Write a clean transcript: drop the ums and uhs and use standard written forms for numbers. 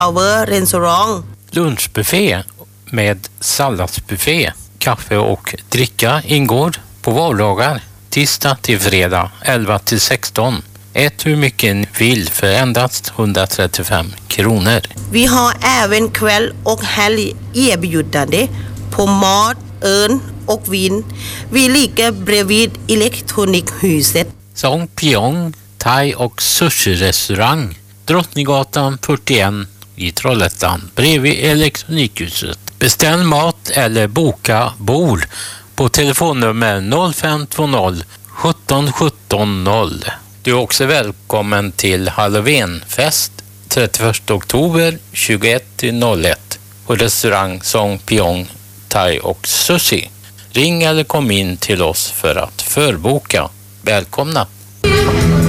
Our restaurant. Lunchbuffé med salladsbuffé, kaffe och dricka ingår på vardagar, tisdag till fredag 11 till 16. Ät hur mycket ni vill för endast 135 kronor. Vi har även kväll och helg erbjudande på mat, öl och vin. Vi ligger bredvid Elektronikhuset. Song Pyong Thai och sushi-restaurang, Drottninggatan 41 i Trollhättan, bredvid Elektronikhuset. Beställ mat eller boka bord på telefonnummer 0520 17 17 0. Du är också välkommen till Halloweenfest 31 oktober 21-01 på restaurang Song Pyong Thai och Sushi. Ring eller kom in till oss för att förboka. Välkomna!